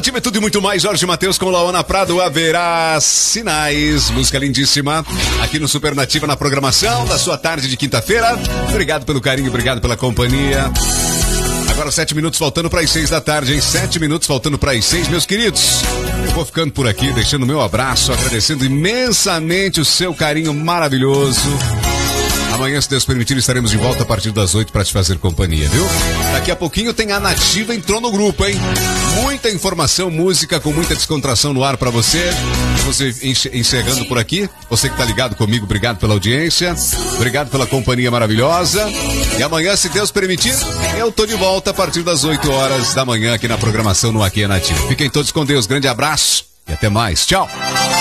Supernativa é tudo e muito mais. Jorge Mateus com Laona Prado, Haverá Sinais. Música lindíssima aqui no Supernativa, na programação da sua tarde de quinta-feira. Obrigado pelo carinho, obrigado pela companhia. Agora 7 minutos faltando para as 6 da tarde, hein? 7 minutos faltando para as 6, meus queridos. Eu vou ficando por aqui, deixando o meu abraço, agradecendo imensamente o seu carinho maravilhoso. Amanhã, se Deus permitir, estaremos de volta a partir das 8 para te fazer companhia, viu? Daqui a pouquinho tem a Nativa, entrou no grupo, hein? Muita informação, música com muita descontração no ar para você. Você encerrando por aqui. Você que tá ligado comigo, obrigado pela audiência. Obrigado pela companhia maravilhosa. E amanhã, se Deus permitir, eu tô de volta a partir das 8 horas da manhã aqui na programação no Aqui é Nativa. Fiquem todos com Deus. Grande abraço e até mais. Tchau!